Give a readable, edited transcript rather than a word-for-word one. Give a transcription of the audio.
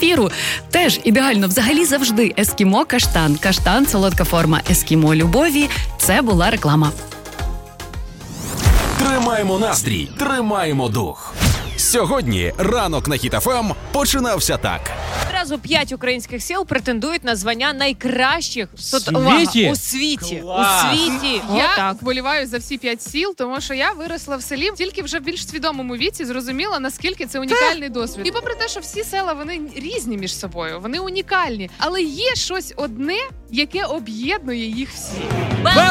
кефіру. Теж ідеально взагалі завжди ескімо каштан. Каштан – солодка форма ескімо любові. Це була реклама. Тримаємо настрій, тримаємо дух. Сьогодні ранок на Хіт ФМ починався так. Одразу 5 українських сіл претендують на звання найкращих у світі? у світі. Клас! У світі. Я Отак. вболіваю за всі 5 сіл, тому що я виросла в селі, тільки вже в більш свідомому віці зрозуміла, наскільки це унікальний досвід. І попри те, що всі села, вони різні між собою, вони унікальні, але є щось одне, яке об'єднує їх всі. Баба